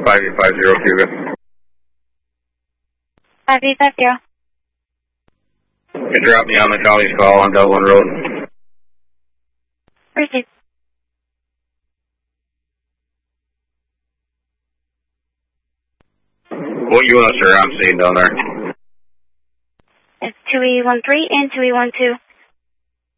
5850 Cuba. 5850. You can drop me on the Colley's call on Dublin Road. Received. What units are I'm seeing down there? It's 2E13 and 2E12.